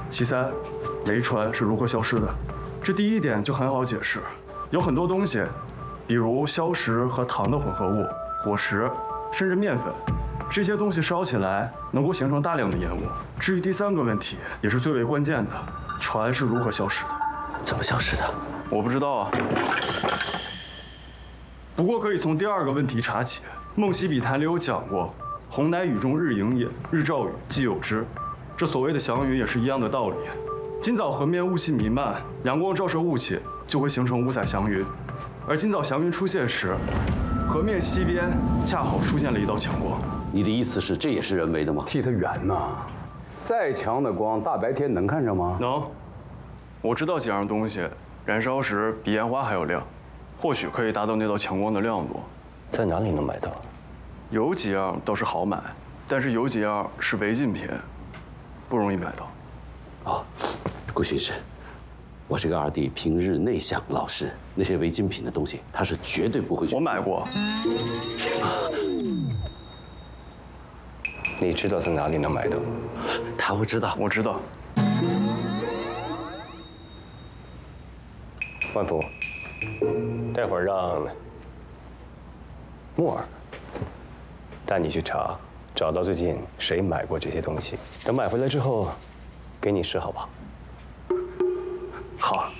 其三，雷船是如何消失的？这第一点就很好解释，有很多东西，比如硝石和糖的混合物、火石，甚至面粉，这些东西烧起来能够形成大量的烟雾。至于第三个问题，也是最为关键的，船是如何消失的？ 怎么消失的？ 我不知道啊。不过可以从第二个问题查起，《梦溪笔谈》里有讲过，红乃雨中日影也，日照雨既有之。这所谓的祥云也是一样的道理。今早河面雾气弥漫，阳光照射雾气，就会形成五彩祥云。而今早祥云出现时，河面西边恰好出现了一道强光。 你的意思是这也是人为的吗？ 替它圆呐！再强的光，大白天能看着吗？ 能。我知道几样东西，燃烧时比烟花还要亮，或许可以达到那道强光的亮度。 在哪里能买到？ 有几样倒是好买，但是有几样是违禁品，不容易买到。 哦，顾巡视，我这个二弟平日内向老实，那些违禁品的东西他是绝对不会去。 我买过。 你知道在哪里能买到？ 他会知道。 我知道。 万福，待会儿让木耳带你去查，找到最近谁买过这些东西。等买回来之后，给你试好不好？ 好。